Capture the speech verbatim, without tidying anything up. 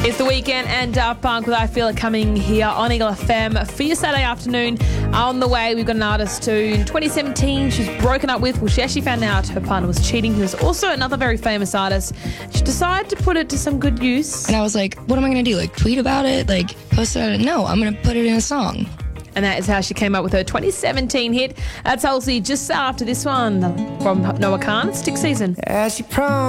It's the weekend and Daft Punk with I Feel It coming here on Eagle F M for your Saturday afternoon. On the way, we've got an artist who in twenty seventeen she's broken up with. Well, she actually found out her partner was cheating. He was also another very famous artist. She decided to put it to some good use. And I was like, what am I going to do? Like, tweet about it? Like, post about it? No, I'm going to put it in a song. And that is how she came up with her twenty seventeen hit. That's Halsey just after this one from Noah Khan. It's Tick Season. As you promised.